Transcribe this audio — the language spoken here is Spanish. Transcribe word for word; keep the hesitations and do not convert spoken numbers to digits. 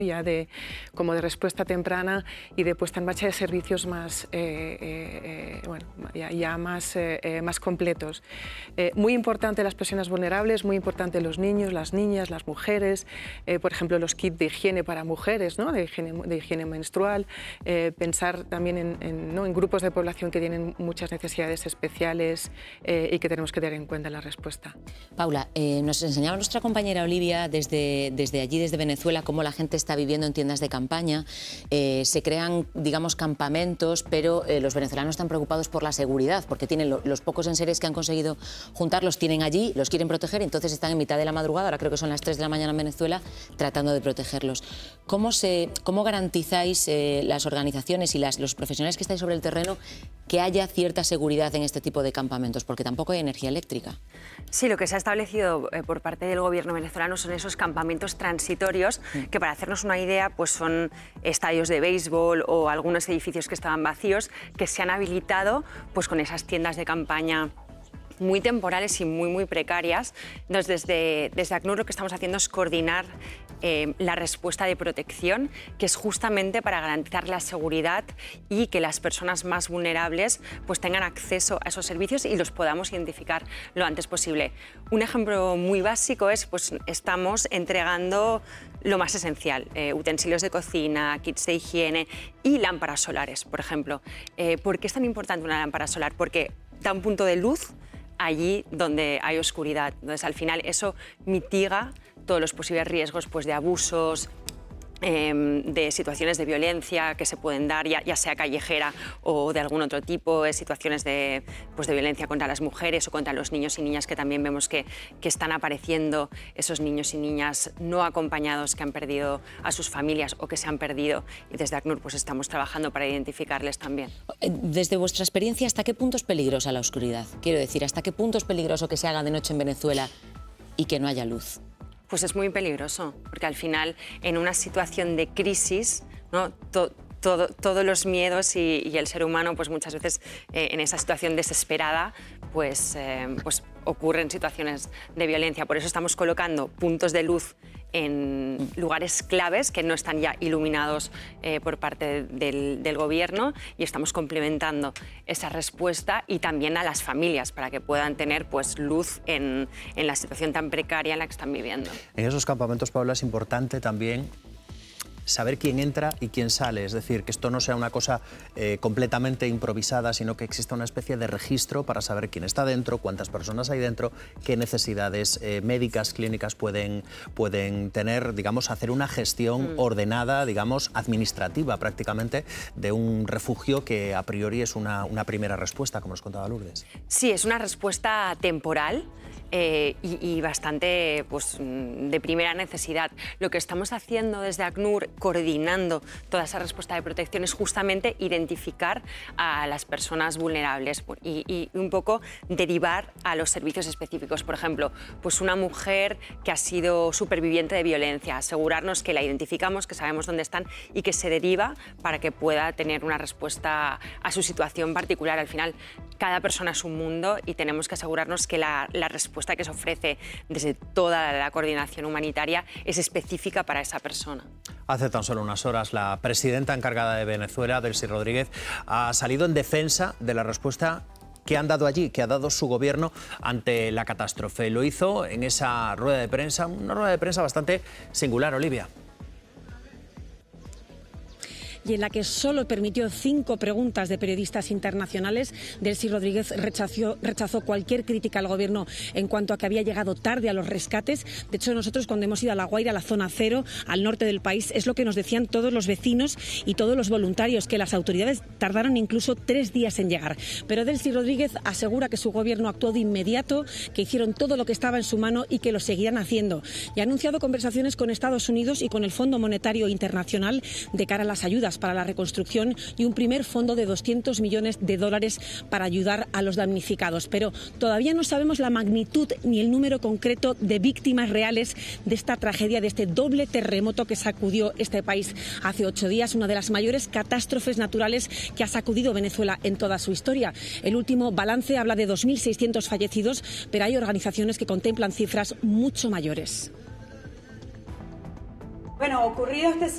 ya de, como de respuesta temprana y de puesta en marcha de servicios más, eh, eh, bueno, ya, ya más, eh, más completos. Eh, muy importante las personas vulnerables, muy importante los niños, las niñas, las mujeres, eh, por ejemplo los kits de higiene para mujeres, ¿no? de, higiene, de higiene menstrual, eh, pensar también en, en, ¿no? en grupos de población que tienen muchas necesidades especiales eh, y que tenemos que tener en cuenta en la respuesta. Paula, eh, nos enseñaba nuestra compañera Olivia desde, desde allí, desde Venezuela, cómo la gente está viviendo en tiendas de campaña. Eh, se crean, digamos, campamentos, pero eh, los venezolanos están preocupados por la seguridad, porque tienen lo, los pocos enseres que han conseguido juntar, los tienen allí, los quieren proteger, entonces están en mitad de la madrugada, ahora creo que son las tres de la mañana en Venezuela, tratando de protegerlos. ¿Cómo, se, cómo garantizáis eh, las organizaciones y las, los profesionales que estáis sobre el terreno que haya cierta seguridad en este tipo de campamentos? Porque tampoco hay energía eléctrica. Sí, lo que se ha establecido eh, por parte del gobierno venezolano son esos campamentos transitorios mm. que, para hacernos una idea, pues son estadios de béisbol o algunos edificios que estaban vacíos que se han habilitado pues con esas tiendas de campaña muy temporales y muy, muy precarias. Entonces, desde, desde ACNUR lo que estamos haciendo es coordinar eh, la respuesta de protección, que es justamente para garantizar la seguridad y que las personas más vulnerables pues, tengan acceso a esos servicios y los podamos identificar lo antes posible. Un ejemplo muy básico es, pues, estamos entregando lo más esencial, eh, utensilios de cocina, kits de higiene y lámparas solares, por ejemplo. Eh, ¿Por qué es tan importante una lámpara solar? Porque da un punto de luz allí donde hay oscuridad. Entonces, al final, eso mitiga todos los posibles riesgos pues, de abusos, eh, de situaciones de violencia que se pueden dar, ya, ya sea callejera o de algún otro tipo, de situaciones de, pues, de violencia contra las mujeres o contra los niños y niñas, que también vemos que, que están apareciendo esos niños y niñas no acompañados que han perdido a sus familias o que se han perdido, y desde ACNUR pues, estamos trabajando para identificarles también. Desde vuestra experiencia, ¿hasta qué punto es peligrosa la oscuridad? Quiero decir, ¿hasta qué punto es peligroso que se haga de noche en Venezuela y que no haya luz? Pues es muy peligroso, porque al final, en una situación de crisis, ¿no? To todo, todos los miedos y, y el ser humano, pues muchas veces eh, en esa situación desesperada, pues, eh, pues ocurren situaciones de violencia. Por eso estamos colocando puntos de luz en lugares claves que no están ya iluminados eh, por parte del, del gobierno, y estamos complementando esa respuesta y también a las familias para que puedan tener pues, luz en, en la situación tan precaria en la que están viviendo. En esos campamentos, Paula, es importante también saber quién entra y quién sale, es decir, que esto no sea una cosa eh, completamente improvisada, sino que exista una especie de registro para saber quién está dentro, cuántas personas hay dentro, qué necesidades eh, médicas, clínicas pueden, pueden tener, digamos, hacer una gestión mm. ordenada, digamos, administrativa prácticamente, de un refugio que a priori es una, una primera respuesta, como nos contaba Lourdes. Sí, es una respuesta temporal. Eh, y, y bastante pues, de primera necesidad. Lo que estamos haciendo desde ACNUR, coordinando toda esa respuesta de protección, es justamente identificar a las personas vulnerables y, y un poco derivar a los servicios específicos. Por ejemplo, pues una mujer que ha sido superviviente de violencia, asegurarnos que la identificamos, que sabemos dónde están y que se deriva para que pueda tener una respuesta a su situación particular. Al final, cada persona es un mundo y tenemos que asegurarnos que la, la respuesta que se ofrece desde toda la coordinación humanitaria es específica para esa persona. Hace tan solo unas horas la presidenta encargada de Venezuela, Delcy Rodríguez, ha salido en defensa de la respuesta que han dado allí, que ha dado su gobierno ante la catástrofe. Lo hizo en esa rueda de prensa, una rueda de prensa bastante singular, Olivia. Y en la que solo permitió cinco preguntas de periodistas internacionales. Delcy Rodríguez rechazó, rechazó cualquier crítica al gobierno en cuanto a que había llegado tarde a los rescates. De hecho, nosotros cuando hemos ido a La Guaira, a la zona cero, al norte del país, es lo que nos decían todos los vecinos y todos los voluntarios, que las autoridades tardaron incluso tres días en llegar. Pero Delcy Rodríguez asegura que su gobierno actuó de inmediato, que hicieron todo lo que estaba en su mano y que lo seguirán haciendo. Y ha anunciado conversaciones con Estados Unidos y con el Fondo Monetario Internacional de cara a las ayudas para la reconstrucción y un primer fondo de doscientos millones de dólares para ayudar a los damnificados. Pero todavía no sabemos la magnitud ni el número concreto de víctimas reales de esta tragedia, de este doble terremoto que sacudió este país hace ocho días, una de las mayores catástrofes naturales que ha sacudido Venezuela en toda su historia. El último balance habla de dos mil seiscientos fallecidos, pero hay organizaciones que contemplan cifras mucho mayores. Bueno, ocurrido este